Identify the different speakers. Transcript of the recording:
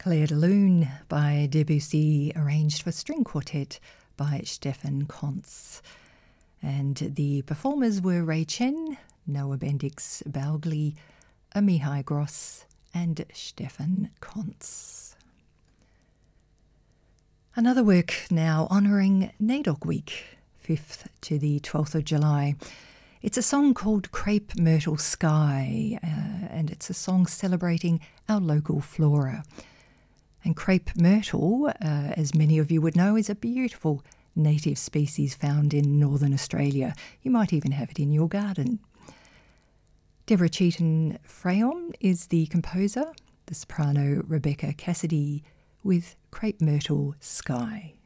Speaker 1: Clair de Lune by Debussy, arranged for string quartet by Stefan Kontz. And the performers were Ray Chen, Noah Bendix Balgli, Amihai Gross and Stefan Kontz. Another work now honouring NAIDOC Week, 5th to the 12th of July. It's a song called Crepe Myrtle Sky, and it's a song celebrating our local flora. And crepe myrtle, as many of you would know, is a beautiful native species found in northern Australia. You might even have it in your garden. Deborah Cheaton Freyom is the composer, the soprano Rebecca Cassidy with Crepe Myrtle Sky.